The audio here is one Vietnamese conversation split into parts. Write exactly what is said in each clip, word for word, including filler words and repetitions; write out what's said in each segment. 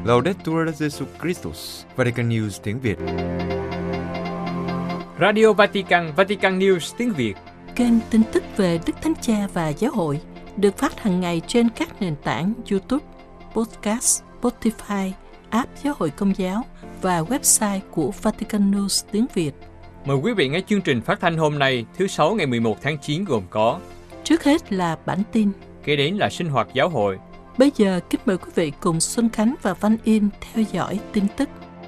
Laudetur Jesus Christus, Vatican News tiếng Việt. Radio Vatican, Vatican News tiếng Việt. Kênh tin tức về Đức Thánh Cha và Giáo hội được phát hàng ngày trên các nền tảng YouTube, Podcast, Spotify, app Giáo hội Công giáo và website của Vatican News tiếng Việt. Mời quý vị nghe chương trình phát thanh hôm nay, thứ Sáu ngày mười một tháng chín gồm có: trước hết là bản tin, kế đến là sinh hoạt giáo hội. Bây giờ kính mời quý vị cùng Xuân Khánh và Văn Yên theo dõi tin tức.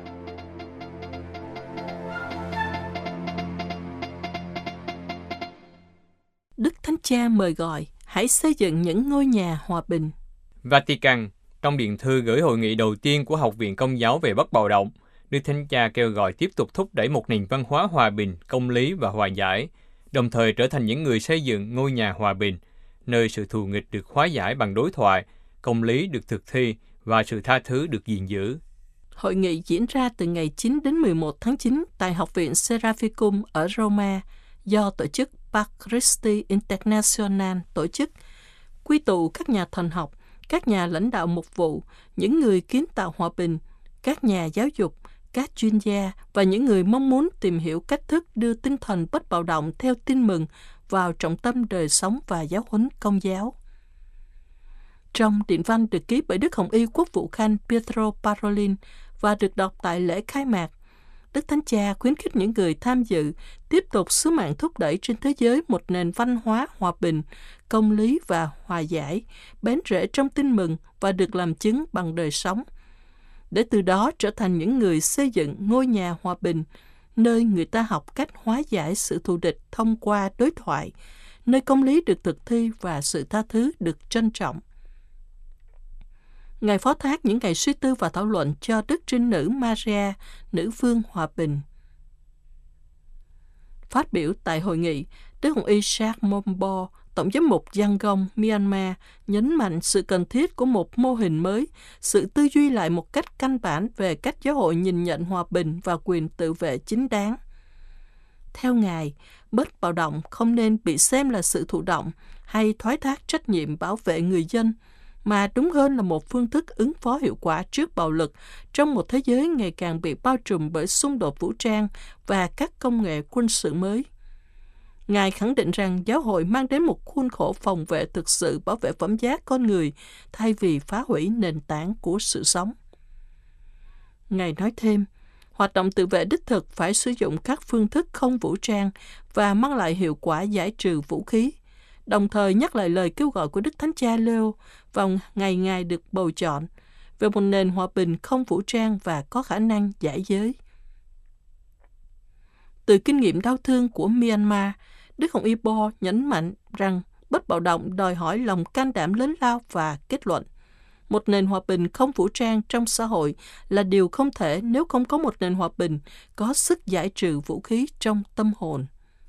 Đức Thánh Cha mời gọi hãy xây dựng những ngôi nhà hòa bình. Vatican, trong điện thư gửi hội nghị đầu tiên của Học viện Công giáo về bất bạo động, Đức Thánh Cha kêu gọi tiếp tục thúc đẩy một nền văn hóa hòa bình, công lý và hòa giải, đồng thời trở thành những người xây dựng ngôi nhà hòa bình, nơi sự thù nghịch được hóa giải bằng đối thoại, công lý được thực thi và sự tha thứ được gìn giữ. Hội nghị diễn ra từ ngày chín đến mười một tháng chín tại Học viện Seraphicum ở Roma do tổ chức Pax Christi International tổ chức, quy tụ các nhà thần học, các nhà lãnh đạo mục vụ, những người kiến tạo hòa bình, các nhà giáo dục, các chuyên gia và những người mong muốn tìm hiểu cách thức đưa tinh thần bất bạo động theo tin mừng vào trọng tâm đời sống và giáo huấn Công giáo. Trong điện văn được ký bởi Đức Hồng Y Quốc vụ Khanh Pietro Parolin và được đọc tại lễ khai mạc, Đức Thánh Cha khuyến khích những người tham dự tiếp tục sứ mạng thúc đẩy trên thế giới một nền văn hóa hòa bình, công lý và hòa giải, bén rễ trong tin mừng và được làm chứng bằng đời sống, để từ đó trở thành những người xây dựng ngôi nhà hòa bình, nơi người ta học cách hóa giải sự thù địch thông qua đối thoại, nơi công lý được thực thi và sự tha thứ được trân trọng. Ngài phó thác những ngày suy tư và thảo luận cho Đức Trinh Nữ Maria, Nữ Vương Hòa Bình. Phát biểu tại hội nghị, Đức Hồng Y Charles Mombo, Tổng giám mục Yangon, Myanmar, nhấn mạnh sự cần thiết của một mô hình mới, sự tư duy lại một cách căn bản về cách giáo hội nhìn nhận hòa bình và quyền tự vệ chính đáng. Theo Ngài, bất bạo động không nên bị xem là sự thụ động hay thoái thác trách nhiệm bảo vệ người dân, mà đúng hơn là một phương thức ứng phó hiệu quả trước bạo lực trong một thế giới ngày càng bị bao trùm bởi xung đột vũ trang và các công nghệ quân sự mới. Ngài khẳng định rằng giáo hội mang đến một khuôn khổ phòng vệ thực sự bảo vệ phẩm giá con người thay vì phá hủy nền tảng của sự sống. Ngài nói thêm, hoạt động tự vệ đích thực phải sử dụng các phương thức không vũ trang và mang lại hiệu quả giải trừ vũ khí, đồng thời nhắc lại lời kêu gọi của Đức Thánh Cha Leo vào ngày Ngài được bầu chọn về một nền hòa bình không vũ trang và có khả năng giải giới. Từ kinh nghiệm đau thương của Myanmar, Đức Hồng Y Bo nhấn mạnh rằng bất bạo động đòi hỏi lòng can đảm lớn lao và kết luận. Một nền hòa bình không vũ trang trong xã hội là điều không thể nếu không có một nền hòa bình có sức giải trừ vũ khí trong tâm hồn.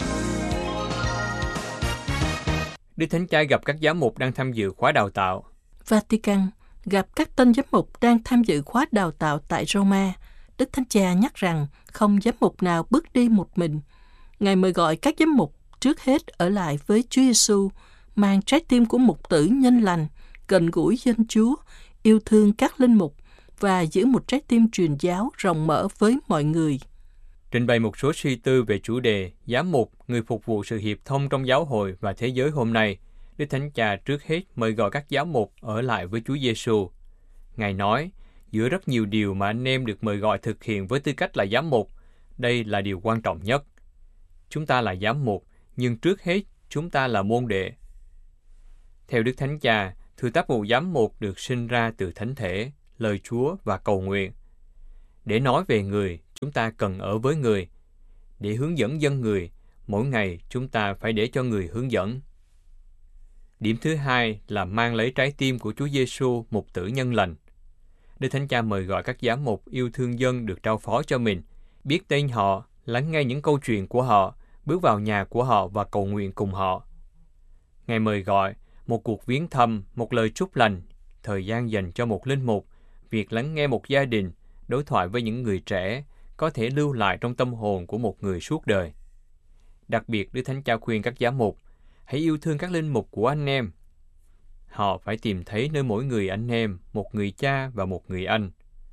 Đức Thánh Cha gặp các giám mục đang tham dự khóa đào tạo. Vatican gặp các tân giám mục đang tham dự khóa đào tạo tại Roma. Đức Thánh Cha nhắc rằng không giám mục nào bước đi một mình. Ngài mời gọi các giám mục trước hết ở lại với Chúa Giêsu, mang trái tim của mục tử nhân lành, gần gũi dân Chúa, yêu thương các linh mục và giữ một trái tim truyền giáo rộng mở với mọi người. Trình bày một số suy tư về chủ đề giám mục, người phục vụ sự hiệp thông trong giáo hội và thế giới hôm nay, Đức Thánh Cha trước hết mời gọi các giám mục ở lại với Chúa Giêsu. Ngài nói, giữa rất nhiều điều mà anh em được mời gọi thực hiện với tư cách là giám mục, đây là điều quan trọng nhất. Chúng ta là giám mục, nhưng trước hết chúng ta là môn đệ. Theo Đức Thánh Cha, thư tác vụ giám mục được sinh ra từ thánh thể, lời Chúa và cầu nguyện. Để nói về người, chúng ta cần ở với người. Để hướng dẫn dân người, mỗi ngày chúng ta phải để cho người hướng dẫn. Điểm thứ hai là mang lấy trái tim của Chúa Giêsu, mục tử nhân lành. Đức Thánh Cha mời gọi các giám mục yêu thương dân được trao phó cho mình, biết tên họ, lắng nghe những câu chuyện của họ, bước vào nhà của họ và cầu nguyện cùng họ. Ngài mời gọi một cuộc viếng thăm, một lời chúc lành, thời gian dành cho một linh mục, việc lắng nghe một gia đình, đối thoại với những người trẻ, có thể lưu lại trong tâm hồn của một người suốt đời. Đặc biệt, Đức Thánh Cha khuyên các giám mục, hãy yêu thương các linh mục của anh em. Họ phải tìm thấy nơi mỗi người anh em, một người cha và một người anh.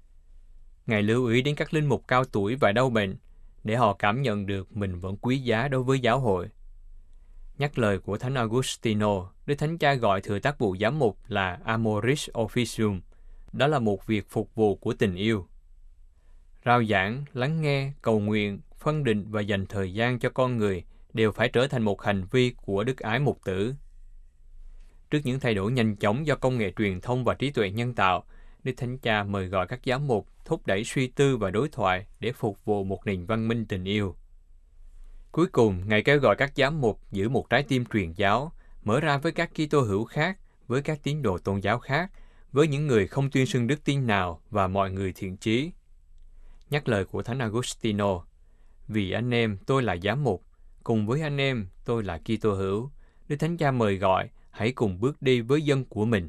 Ngài lưu ý đến các linh mục cao tuổi và đau bệnh, để họ cảm nhận được mình vẫn quý giá đối với giáo hội. Nhắc lời của Thánh Agustino, Đức Thánh Cha gọi thừa tác vụ giám mục là Amoris Officium, đó là một việc phục vụ của tình yêu. Rao giảng, lắng nghe, cầu nguyện, phân định và dành thời gian cho con người đều phải trở thành một hành vi của đức ái mục tử. Trước những thay đổi nhanh chóng do công nghệ truyền thông và trí tuệ nhân tạo, Đức Thánh Cha mời gọi các giám mục thúc đẩy suy tư và đối thoại để phục vụ một nền văn minh tình yêu. Cuối cùng, Ngài kêu gọi các giám mục giữ một trái tim truyền giáo, mở ra với các Kitô hữu khác, với các tín đồ tôn giáo khác, với những người không tuyên xưng đức tin nào và mọi người thiện chí. Nhắc lời của Thánh Agustino, vì anh em tôi là giám mục, cùng với anh em tôi là Kitô hữu, Đức Thánh Cha mời gọi hãy cùng bước đi với dân của mình.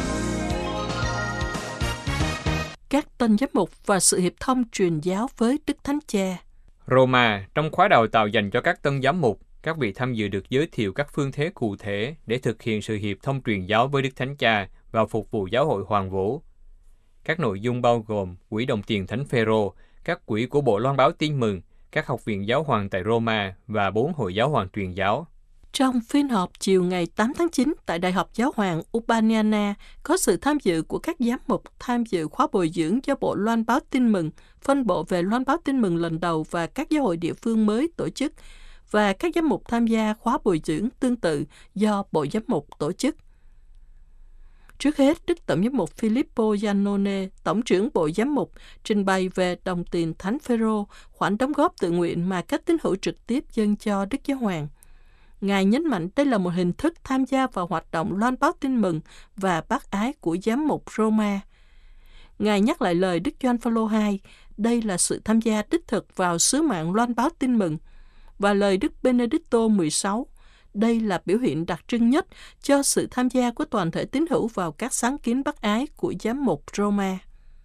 Các tân giám mục và sự hiệp thông truyền giáo với Đức Thánh Cha. Roma, trong khóa đào tạo dành cho các tân giám mục, các vị tham dự được giới thiệu các phương thế cụ thể để thực hiện sự hiệp thông truyền giáo với Đức Thánh Cha và phục vụ giáo hội hoàn vũ. Các nội dung bao gồm quỹ đồng tiền Thánh Phêrô, các quỹ của Bộ Loan báo Tin mừng, các học viện giáo hoàng tại Roma và bốn hội giáo hoàng truyền giáo. Trong phiên họp chiều ngày tám tháng chín tại Đại học Giáo hoàng Urbaniana, có sự tham dự của các giám mục tham dự khóa bồi dưỡng do Bộ Loan báo Tin mừng, phân bộ về Loan báo Tin mừng lần đầu và các giáo hội địa phương mới tổ chức, và các giám mục tham gia khóa bồi dưỡng tương tự do Bộ Giám mục tổ chức. Trước hết, Đức Tổng giám mục Filippo Giannone, Tổng trưởng Bộ Giám mục, trình bày về đồng tiền Thánh Phêrô, khoản đóng góp tự nguyện mà các tín hữu trực tiếp dâng cho Đức Giáo hoàng. Ngài nhấn mạnh đây là một hình thức tham gia vào hoạt động loan báo tin mừng và bác ái của giám mục Roma. Ngài nhắc lại lời Đức Gioan Phaolô hai, đây là sự tham gia đích thực vào sứ mạng loan báo tin mừng, và lời Đức Benedicto mười sáu, đây là biểu hiện đặc trưng nhất cho sự tham gia của toàn thể tín hữu vào các sáng kiến bác ái của giám mục Roma.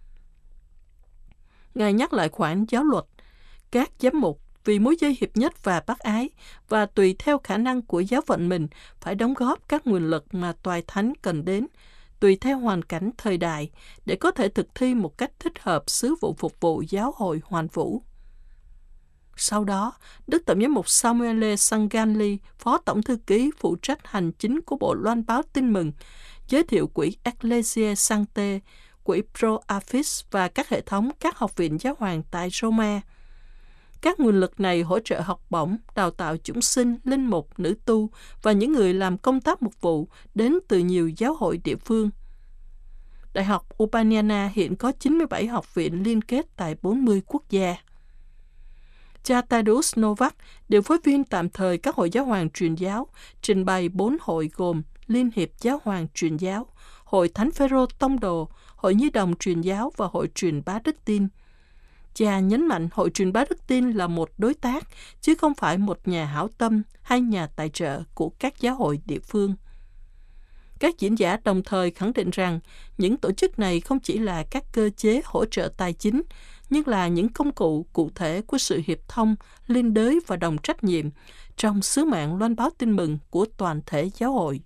Ngài nhắc lại khoản giáo luật, các giám mục vì mối dây hiệp nhất và bác ái, và tùy theo khả năng của giáo phận mình, phải đóng góp các nguồn lực mà Toài Thánh cần đến, tùy theo hoàn cảnh thời đại, để có thể thực thi một cách thích hợp sứ vụ phục vụ giáo hội hoàn vũ. Sau đó, Đức Tổng giám mục Samuele Sanganli, Phó Tổng thư ký phụ trách hành chính của Bộ Loan báo Tin mừng, giới thiệu quỹ Ecclesiae Sancte, quỹ Pro Affis và các hệ thống các học viện giáo hoàng tại Roma. Các nguồn lực này hỗ trợ học bổng, đào tạo chúng sinh, linh mục, nữ tu và những người làm công tác mục vụ đến từ nhiều giáo hội địa phương. Đại học Urbaniana hiện có chín mươi bảy học viện liên kết tại bốn mươi quốc gia. Cha Tadeusz Novak, điều phối viên tạm thời các hội giáo hoàng truyền giáo, trình bày bốn hội gồm Liên hiệp Giáo hoàng truyền giáo, Hội Thánh Phêrô Tông đồ, Hội Nhi đồng truyền giáo và Hội truyền bá đức tin. Cha nhấn mạnh Hội truyền bá đức tin là một đối tác, chứ không phải một nhà hảo tâm hay nhà tài trợ của các giáo hội địa phương. Các diễn giả đồng thời khẳng định rằng những tổ chức này không chỉ là các cơ chế hỗ trợ tài chính, nhưng là những công cụ cụ thể của sự hiệp thông, liên đới và đồng trách nhiệm trong sứ mạng loan báo tin mừng của toàn thể giáo hội.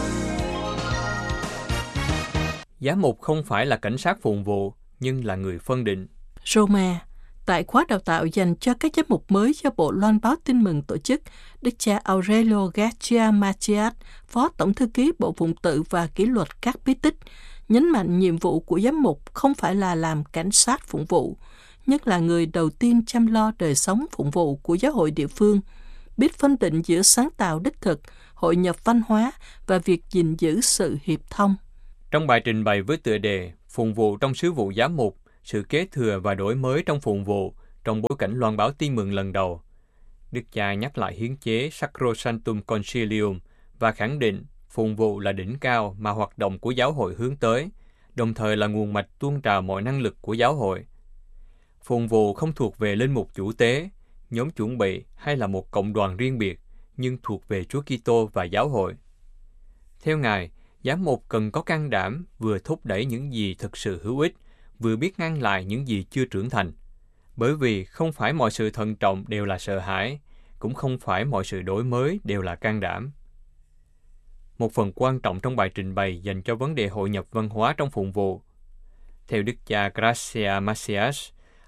Giám mục không phải là cảnh sát phụng vụ, nhưng là người phân định. Roma, tại khóa đào tạo dành cho các giám mục mới do Bộ Loan báo Tin mừng tổ chức, Đức cha Aurelio Garcia Macias, Phó Tổng thư ký Bộ Phụng tự và Kỷ luật các bí tích, nhấn mạnh nhiệm vụ của giám mục không phải là làm cảnh sát phụng vụ, nhất là người đầu tiên chăm lo đời sống phụng vụ của giáo hội địa phương, biết phân định giữa sáng tạo đích thực, hội nhập văn hóa và việc gìn giữ sự hiệp thông. Trong bài trình bày với tựa đề Phụng vụ trong sứ vụ giám mục, sự kế thừa và đổi mới trong phụng vụ trong bối cảnh loan báo tin mừng lần đầu, Đức cha nhắc lại hiến chế Sacrosanctum Concilium và khẳng định phụng vụ là đỉnh cao mà hoạt động của giáo hội hướng tới, đồng thời là nguồn mạch tuôn trào mọi năng lực của giáo hội. Phụng vụ không thuộc về linh mục chủ tế, nhóm chuẩn bị hay là một cộng đoàn riêng biệt, nhưng thuộc về Chúa Kitô và giáo hội. Theo Ngài, giám mục cần có can đảm vừa thúc đẩy những gì thực sự hữu ích, vừa biết ngăn lại những gì chưa trưởng thành. Bởi vì không phải mọi sự thận trọng đều là sợ hãi, cũng không phải mọi sự đổi mới đều là can đảm. Một phần quan trọng trong bài trình bày dành cho vấn đề hội nhập văn hóa trong phụng vụ. Theo Đức cha Gracia Macias,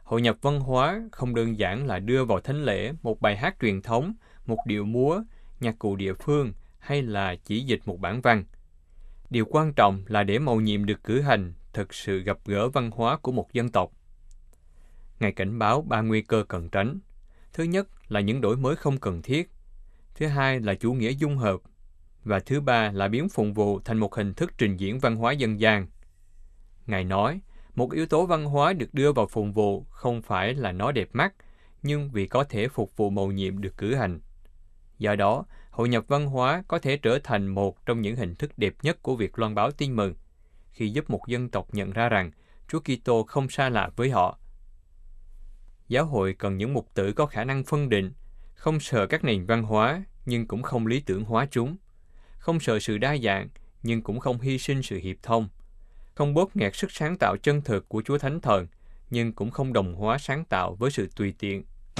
Hội nhập văn hóa không đơn giản là đưa vào thánh lễ một bài hát truyền thống, một điệu múa, nhạc cụ địa phương hay là chỉ dịch một bản văn. Điều quan trọng là để mầu nhiệm được cử hành thực sự gặp gỡ văn hóa của một dân tộc. Ngài cảnh báo ba nguy cơ cần tránh. Thứ nhất là những đổi mới không cần thiết. Thứ hai là chủ nghĩa dung hợp. Và thứ ba là biến phụng vụ thành một hình thức trình diễn văn hóa dân gian. Ngài nói, một yếu tố văn hóa được đưa vào phụng vụ không phải là nó đẹp mắt, nhưng vì có thể phục vụ mầu nhiệm được cử hành. Do đó, hội nhập văn hóa có thể trở thành một trong những hình thức đẹp nhất của việc loan báo tin mừng, khi giúp một dân tộc nhận ra rằng Chúa Kitô không xa lạ với họ. Giáo hội cần những mục tử có khả năng phân định, không sợ các nền văn hóa, nhưng cũng không lý tưởng hóa chúng, không sợ sự đa dạng, nhưng cũng không hy sinh sự hiệp thông, không bóp nghẹt sức sáng tạo chân thực của Chúa Thánh Thần, nhưng cũng không đồng hóa sáng tạo với sự tùy tiện.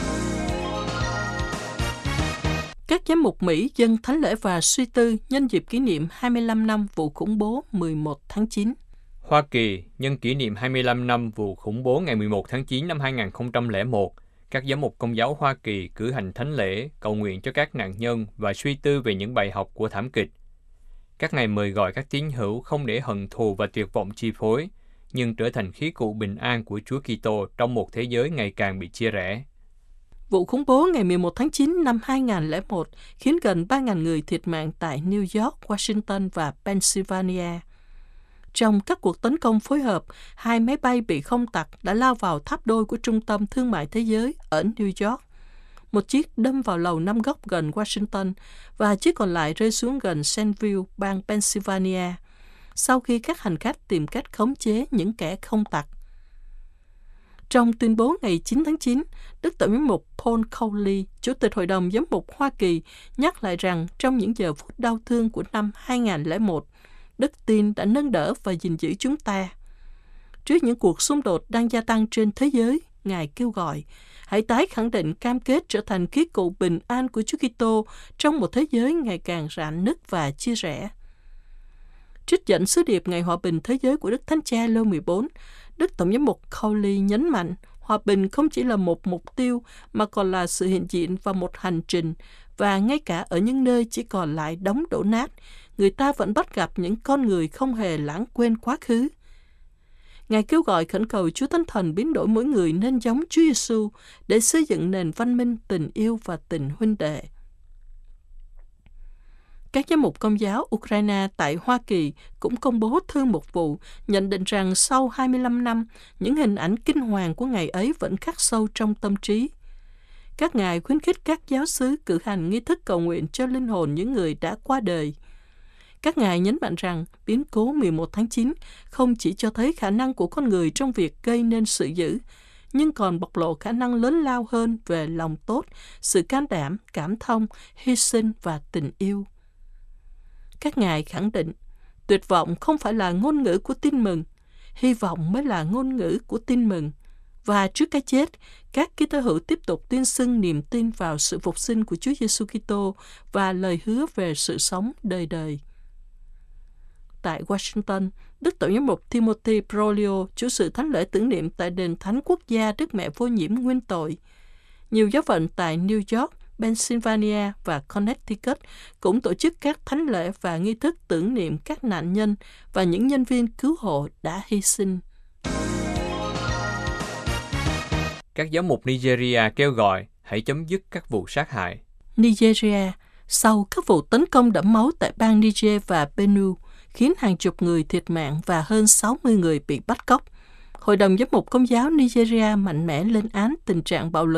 Các giám mục Mỹ dâng thánh lễ và suy tư nhân dịp kỷ niệm hai mươi lăm năm vụ khủng bố mười một tháng chín. Hoa Kỳ nhân kỷ niệm hai mươi lăm năm vụ khủng bố ngày mười một tháng chín năm hai nghìn không trăm lẻ một, các giám mục Công giáo Hoa Kỳ cử hành thánh lễ, cầu nguyện cho các nạn nhân và suy tư về những bài học của thảm kịch. Các ngài mời gọi các tín hữu không để hận thù và tuyệt vọng chi phối, nhưng trở thành khí cụ bình an của Chúa Kitô trong một thế giới ngày càng bị chia rẽ. Vụ khủng bố ngày mười một tháng chín năm hai nghìn không trăm lẻ một khiến gần ba nghìn người thiệt mạng tại New York, Washington và Pennsylvania. Trong các cuộc tấn công phối hợp, hai máy bay bị không tặc đã lao vào tháp đôi của Trung tâm Thương mại Thế giới ở New York. Một chiếc đâm vào lầu năm góc gần Washington và chiếc còn lại rơi xuống gần Centerville, bang Pennsylvania, sau khi các hành khách tìm cách khống chế những kẻ không tặc. Trong tuyên bố ngày chín tháng chín, Đức Tổng giám mục Paul Cowley, Chủ tịch Hội đồng Giám mục Hoa Kỳ, nhắc lại rằng trong những giờ phút đau thương của năm hai nghìn không trăm lẻ một, đức tin đã nâng đỡ và gìn giữ chúng ta. Trước những cuộc xung đột đang gia tăng trên thế giới, Ngài kêu gọi, hãy tái khẳng định cam kết trở thành khí cụ bình an của Chúa Kitô trong một thế giới ngày càng rạn nứt và chia rẽ. Trích dẫn sứ điệp Ngày Hòa bình Thế giới của Đức Thánh Cha Leo mười bốn, Đức Tổng giám mục Cowley nhấn mạnh, hòa bình không chỉ là một mục tiêu mà còn là sự hiện diện và một hành trình, và ngay cả ở những nơi chỉ còn lại đống đổ nát, người ta vẫn bắt gặp những con người không hề lãng quên quá khứ. Ngài kêu gọi khẩn cầu Chúa Thánh Thần biến đổi mỗi người nên giống Chúa Giêsu để xây dựng nền văn minh, tình yêu và tình huynh đệ. Các giám mục Công giáo Ukraine tại Hoa Kỳ cũng công bố thư mục vụ, nhận định rằng sau hai mươi lăm năm, những hình ảnh kinh hoàng của ngày ấy vẫn khắc sâu trong tâm trí. Các ngài khuyến khích các giáo xứ cử hành nghi thức cầu nguyện cho linh hồn những người đã qua đời. Các ngài nhấn mạnh rằng biến cố mười một tháng chín không chỉ cho thấy khả năng của con người trong việc gây nên sự dữ, nhưng còn bộc lộ khả năng lớn lao hơn về lòng tốt, sự can đảm, cảm thông, hy sinh và tình yêu. Các ngài khẳng định, tuyệt vọng không phải là ngôn ngữ của tin mừng, hy vọng mới là ngôn ngữ của tin mừng. Và trước cái chết, các Kitô hữu tiếp tục tuyên xưng niềm tin vào sự phục sinh của Chúa Giêsu Kitô và lời hứa về sự sống đời đời. Tại Washington, Đức Tổng giám mục Timothy Broglio chủ sự thánh lễ tưởng niệm tại đền Thánh Quốc gia Đức Mẹ Vô Nhiễm Nguyên Tội. Nhiều giáo phận tại New York, Pennsylvania và Connecticut cũng tổ chức các thánh lễ và nghi thức tưởng niệm các nạn nhân và những nhân viên cứu hộ đã hy sinh. Các giám mục Nigeria kêu gọi hãy chấm dứt các vụ sát hại. Nigeria, sau các vụ tấn công đẫm máu tại bang Niger và Benue, khiến hàng chục người thiệt mạng và hơn sáu mươi người bị bắt cóc, Hội đồng Giám mục Công giáo Nigeria mạnh mẽ lên án tình trạng bạo lực